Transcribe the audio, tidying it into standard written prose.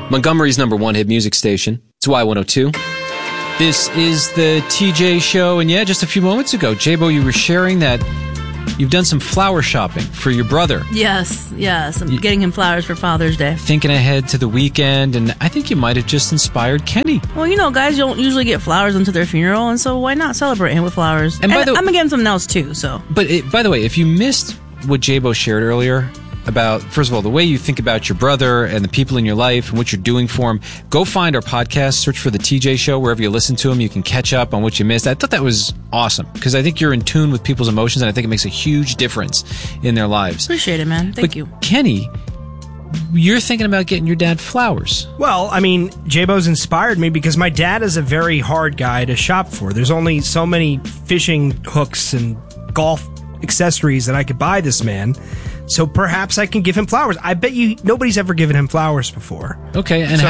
Montgomery's #1 hit music station. It's Y102. This is the TJ Show, and yeah, just a few moments ago, J-Bo, you were sharing that you've done some flower shopping for your brother. Yes. I'm getting him flowers for Father's Day. Thinking ahead to the weekend, and I think you might have just inspired Kenny. Well, guys don't usually get flowers until their funeral, and so why not celebrate him with flowers? And I'm going to get him something else, too, so. But, by the way, if you missed what J-Bo shared earlier about, first of all, the way you think about your brother and the people in your life and what you're doing for him, go find our podcast, search for The TJ Show, wherever you listen to him. You can catch up on what you missed. I thought that was awesome because I think you're in tune with people's emotions, and I think it makes a huge difference in their lives. Appreciate it, man. Thank you. Kenny, you're thinking about getting your dad flowers. Well, I mean, J-Bo's inspired me because my dad is a very hard guy to shop for. There's only so many fishing hooks and golf accessories that I could buy this man. So perhaps I can give him flowers. I bet you nobody's ever given him flowers before. Okay, and so